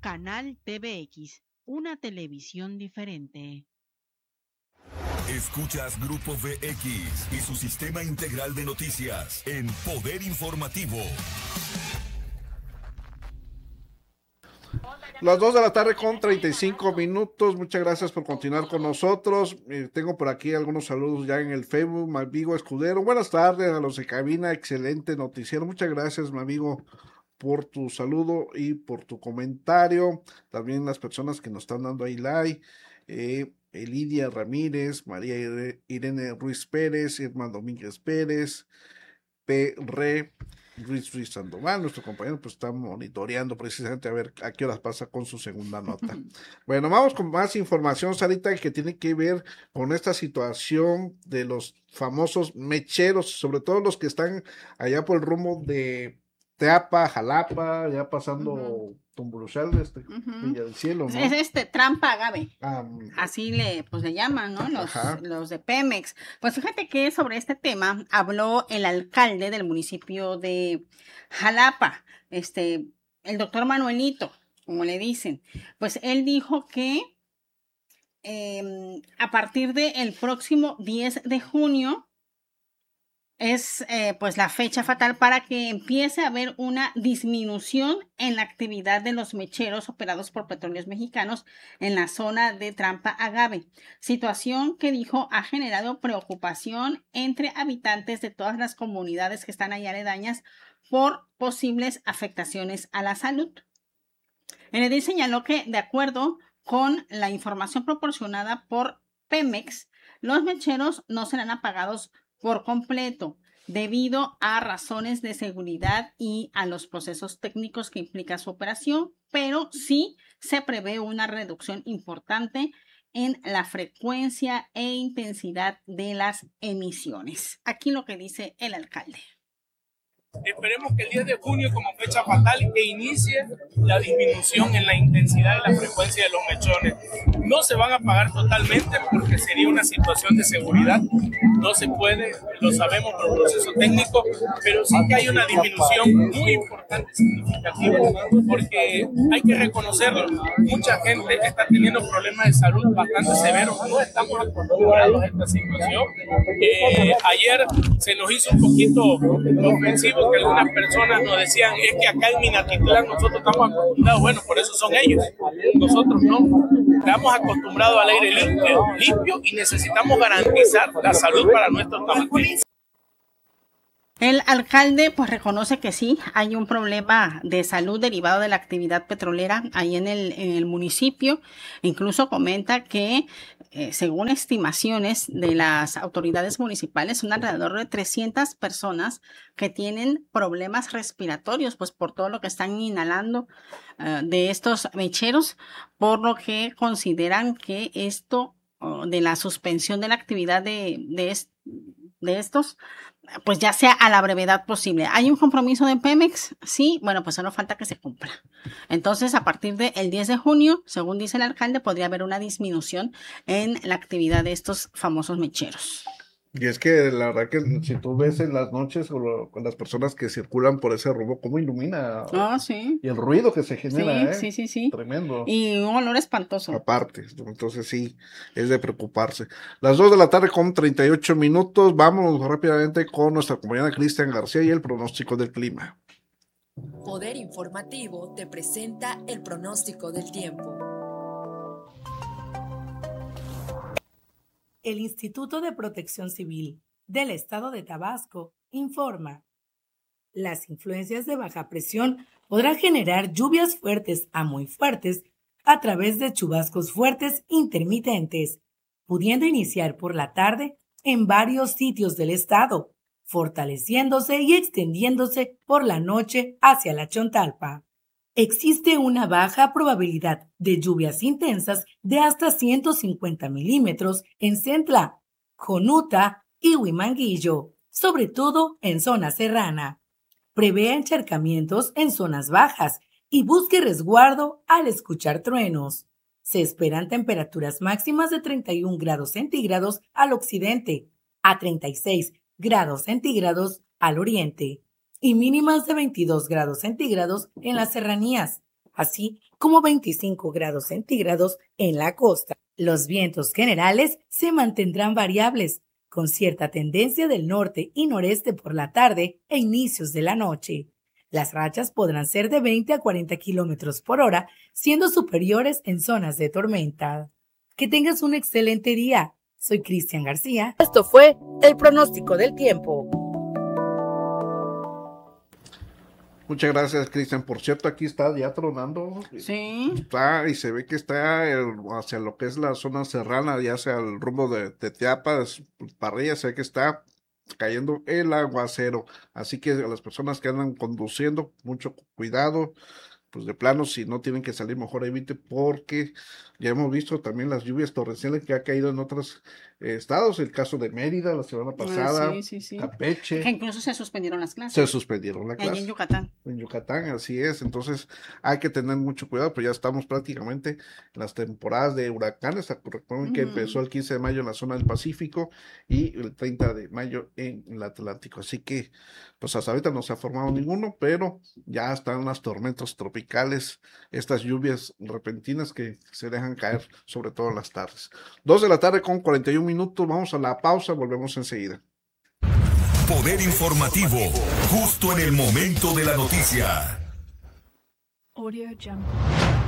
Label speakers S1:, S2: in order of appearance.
S1: Canal TVX, una televisión diferente.
S2: Escuchas Grupo VX y su sistema integral de noticias en Poder Informativo.
S3: Las 2 de la tarde con 35 minutos. Muchas gracias por continuar con nosotros. Tengo por aquí algunos saludos ya en el Facebook. Mi amigo Escudero, buenas tardes a los de cabina. Excelente noticiero. Muchas gracias, mi amigo, por tu saludo y por tu comentario. También las personas que nos están dando ahí like. Elidia Ramírez, María Irene Ruiz Pérez, Irma Domínguez Pérez, P. Ruiz Sandoval, nuestro compañero, pues está monitoreando precisamente a ver a qué horas pasa con su segunda nota. Bueno, vamos con más información, Sarita, que tiene que ver con esta situación de los famosos mecheros, sobre todo los que están allá por el rumbo de Teapa, Jalapa, ya pasando Tumburuchal, Villa del Cielo, ¿no?
S4: Es trampa agave. Así le llaman, ¿no? Los de Pemex. Pues fíjate que sobre este tema habló el alcalde del municipio de Jalapa, el doctor Manuelito, como le dicen. Pues él dijo que a partir del próximo 10 de junio es pues la fecha fatal para que empiece a haber una disminución en la actividad de los mecheros operados por Petróleos Mexicanos en la zona de Trampa Agave, situación que dijo ha generado preocupación entre habitantes de todas las comunidades que están ahí aledañas por posibles afectaciones a la salud. El edil señaló que de acuerdo con la información proporcionada por Pemex, los mecheros no serán apagados por completo, debido a razones de seguridad y a los procesos técnicos que implica su operación, pero sí se prevé una reducción importante en la frecuencia e intensidad de las emisiones. Aquí lo que dice el alcalde.
S5: Esperemos que el 10 de junio como fecha fatal que inicie la disminución en la intensidad y la frecuencia de los mechones. No se van a apagar totalmente porque sería una situación de seguridad. No se puede, lo sabemos por proceso técnico, pero sí que hay una disminución muy importante, significativa, porque hay que reconocerlo. Mucha gente está teniendo problemas de salud bastante severos. No estamos acostumbrados a esta situación. Ayer se nos hizo un poquito ofensivo que algunas personas nos decían, es que acá en Minatitlán nosotros estamos acostumbrados, bueno, por eso son ellos, nosotros no, estamos acostumbrados al aire limpio y necesitamos garantizar la salud para nuestros tabaqueros.
S4: El alcalde pues reconoce que sí, hay un problema de salud derivado de la actividad petrolera ahí en el municipio. Incluso comenta que según estimaciones de las autoridades municipales son alrededor de 300 personas que tienen problemas respiratorios pues por todo lo que están inhalando de estos mecheros, por lo que consideran que esto de la suspensión de la actividad de estos pues ya sea a la brevedad posible. ¿Hay un compromiso de Pemex? Sí, bueno, pues solo falta que se cumpla. Entonces, a partir del 10 de junio, según dice el alcalde, podría haber una disminución en la actividad de estos famosos mecheros.
S3: Y es que la verdad que si tú ves en las noches con las personas que circulan por ese rumbo, cómo ilumina.
S4: Sí.
S3: Y el ruido que se genera,
S4: Sí.
S3: Tremendo.
S4: Y un olor espantoso.
S3: Aparte, entonces sí, es de preocuparse. Las 2 de la tarde con 38 minutos, vamos rápidamente con nuestra compañera Cristian García y el pronóstico del clima.
S6: Poder Informativo te presenta el pronóstico del tiempo.
S7: El Instituto de Protección Civil del Estado de Tabasco informa: las influencias de baja presión podrán generar lluvias fuertes a muy fuertes a través de chubascos fuertes intermitentes, pudiendo iniciar por la tarde en varios sitios del estado, fortaleciéndose y extendiéndose por la noche hacia la Chontalpa. Existe una baja probabilidad de lluvias intensas de hasta 150 milímetros en Centla, Jonuta y Huimanguillo, sobre todo en zona serrana. Prevé encharcamientos en zonas bajas y busque resguardo al escuchar truenos. Se esperan temperaturas máximas de 31 grados centígrados al occidente, a 36 grados centígrados al oriente y mínimas de 22 grados centígrados en las serranías. así como 25 grados centígrados en la costa. Los vientos generales se mantendrán variables, con cierta tendencia del norte y noreste por la tarde e inicios de la noche. Las rachas podrán ser de 20 a 40 kilómetros por hora, siendo superiores en zonas de tormenta. Que tengas un excelente día. Soy Cristian García. Esto fue el pronóstico del tiempo.
S3: Muchas gracias, Cristian. Por cierto, aquí está ya tronando.
S4: Sí.
S3: Está, y se ve que está hacia lo que es la zona serrana, ya hacia el rumbo de Teapas, para arriba, se ve que está cayendo el aguacero. Así que a las personas que andan conduciendo, mucho cuidado. Pues de plano, si no tienen que salir, mejor evite, porque ya hemos visto también las lluvias torrenciales que ha caído en otros estados, el caso de Mérida la semana pasada,
S4: sí.
S3: Campeche.
S4: Que incluso se suspendieron las clases.
S3: Se suspendieron la clase.
S4: Allí en Yucatán.
S3: En Yucatán, así es. Entonces hay que tener mucho cuidado, pues ya estamos prácticamente en las temporadas de huracanes. Recuerden que empezó el 15 de mayo en la zona del Pacífico y el 30 de mayo en el Atlántico. Así que, pues hasta ahorita no se ha formado ninguno, pero ya están las tormentas tropicales, estas lluvias repentinas que se dejan caer, sobre todo en las tardes. 2 de la tarde con 41 minutos. Vamos a la pausa, volvemos enseguida.
S2: Poder informativo, justo en el momento de la noticia.
S8: Audio Jungle.